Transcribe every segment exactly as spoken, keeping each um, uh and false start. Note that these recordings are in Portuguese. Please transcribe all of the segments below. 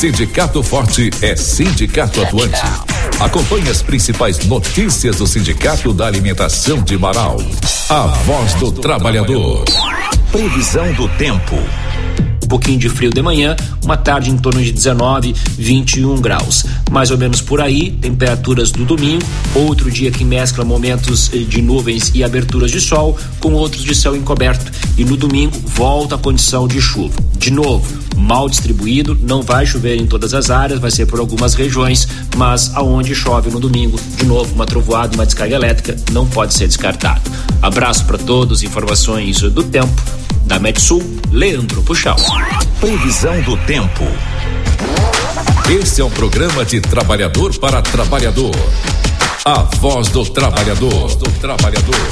Sindicato Forte é Sindicato Atuante. Acompanhe as principais notícias do Sindicato da Alimentação de Marau. A Voz do Trabalhador. Previsão do tempo. Um pouquinho de frio de manhã, uma tarde em torno de dezenove, vinte e um graus. Mais ou menos por aí, temperaturas do domingo, outro dia que mescla momentos de nuvens e aberturas de sol, com outros de céu encoberto. E no domingo, volta a condição de chuva. De novo, mal distribuído, não vai chover em todas as áreas, vai ser por algumas regiões, mas aonde chove no domingo, de novo, uma trovoada, uma descarga elétrica, não pode ser descartado. Abraço para todos, informações do tempo. Da Metsul, Leandro Puxal. Previsão do tempo. Esse é um programa de trabalhador para trabalhador. A Voz do Trabalhador. do trabalhador.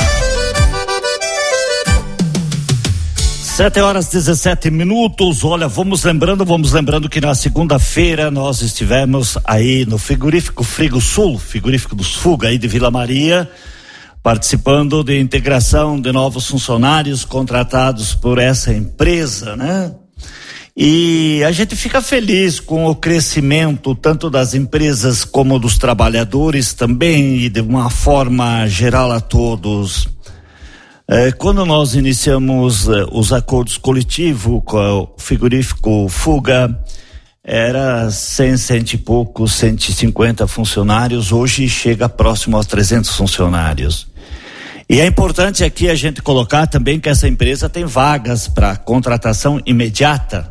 Sete horas dezessete minutos. Olha, vamos lembrando, vamos lembrando que na segunda-feira nós estivemos aí no frigorífico Frigo Sul, frigorífico dos Fuga aí de Vila Maria, participando de integração de novos funcionários contratados por essa empresa, né? E a gente fica feliz com o crescimento tanto das empresas como dos trabalhadores também, e de uma forma geral a todos. É, quando nós iniciamos é, os acordos coletivos com o frigorífico Fuga, era cem, cento e pouco, cento e cinquenta funcionários, hoje chega próximo aos trezentos funcionários. E é importante aqui a gente colocar também que essa empresa tem vagas para contratação imediata.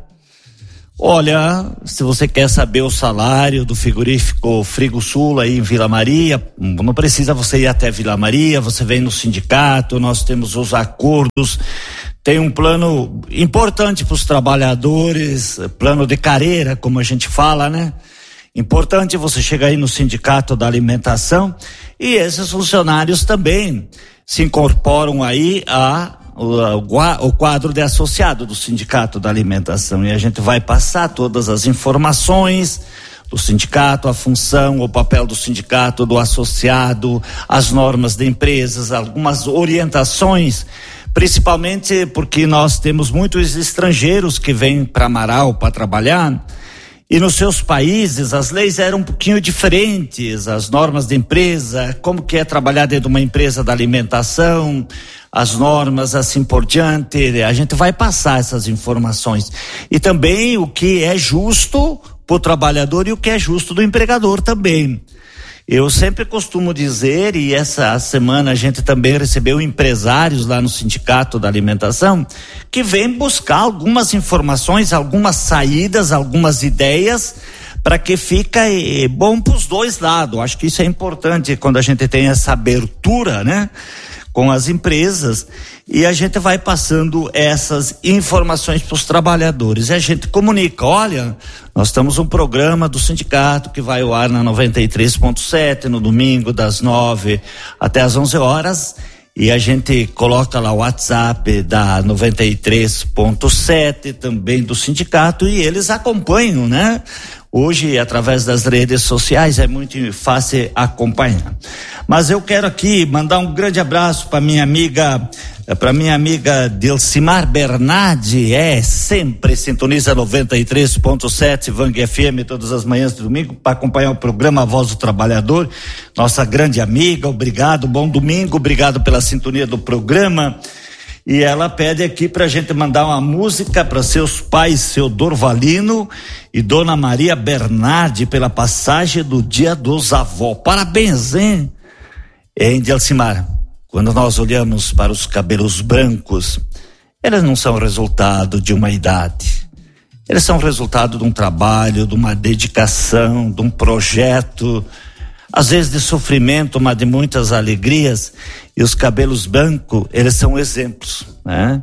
Olha, se você quer saber o salário do frigorífico Frigo Sul aí em Vila Maria, não precisa você ir até Vila Maria, você vem no sindicato, nós temos os acordos, tem um plano importante para os trabalhadores, plano de carreira, como a gente fala, né? Importante você chegar aí no Sindicato da Alimentação, e esses funcionários também se incorporam aí a o, o quadro de associado do Sindicato da Alimentação, e a gente vai passar todas as informações do sindicato, a função, o papel do sindicato, do associado, as normas de empresas, algumas orientações, principalmente porque nós temos muitos estrangeiros que vêm para Marau para trabalhar. E nos seus países as leis eram um pouquinho diferentes, as normas de empresa, como que é trabalhar dentro de uma empresa da alimentação, as normas assim por diante. A gente vai passar essas informações. E também o que é justo para o trabalhador e o que é justo do empregador também. Eu sempre costumo dizer, e essa semana a gente também recebeu empresários lá no Sindicato da Alimentação, que vêm buscar algumas informações, algumas saídas, algumas ideias, para que fica eh, bom para os dois lados. Acho que isso é importante quando a gente tem essa abertura, né, com as empresas, e a gente vai passando essas informações para os trabalhadores. E a gente comunica, olha, nós temos um programa do sindicato que vai ao ar na noventa e três ponto sete no domingo das nove até as onze horas, e a gente coloca lá o WhatsApp da noventa e três ponto sete também do sindicato, e eles acompanham, né? Hoje, através das redes sociais, é muito fácil acompanhar. Mas eu quero aqui mandar um grande abraço para minha amiga, para minha amiga Delcimar Bernardi, é, sempre sintoniza noventa e três ponto sete Vang F M todas as manhãs de domingo para acompanhar o programa A Voz do Trabalhador. Nossa grande amiga, obrigado, bom domingo, obrigado pela sintonia do programa. E ela pede aqui pra gente mandar uma música para seus pais, seu Dorvalino e Dona Maria Bernardi, pela passagem do Dia dos Avós. Parabéns, hein? Hein, Delcimar? Quando nós olhamos para os cabelos brancos, eles não são resultado de uma idade. Eles são resultado de um trabalho, de uma dedicação, de um projeto, às vezes de sofrimento, mas de muitas alegrias. E os cabelos brancos, eles são exemplos, né?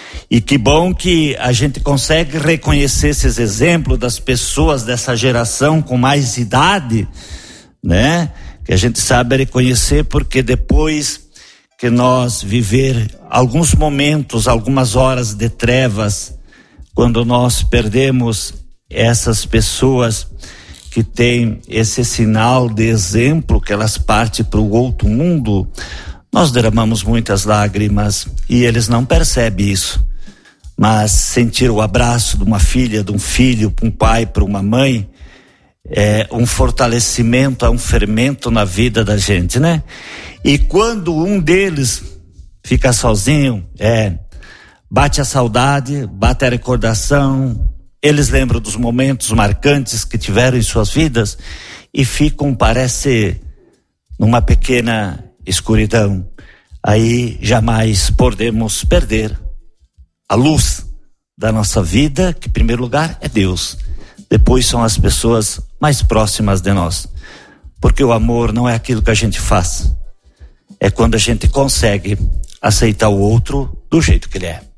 E que bom que a gente consegue reconhecer esses exemplos das pessoas dessa geração com mais idade, né? Que a gente sabe reconhecer, porque depois que nós viver alguns momentos, algumas horas de trevas, quando nós perdemos essas pessoas que têm esse sinal de exemplo, que elas partem para o outro mundo, nós derramamos muitas lágrimas e eles não percebem isso. mas sentir o abraço de uma filha, de um filho, para um pai, para uma mãe, é um fortalecimento, é um fermento na vida da gente, né? E quando um deles fica sozinho, é, bate a saudade, bate a recordação, eles lembram dos momentos marcantes que tiveram em suas vidas e ficam, parece, numa pequena escuridão. Aí jamais podemos perder a luz da nossa vida, que em primeiro lugar é Deus, depois são as pessoas mais próximas de nós, porque o amor não é aquilo que a gente faz, é quando a gente consegue aceitar o outro do jeito que ele é.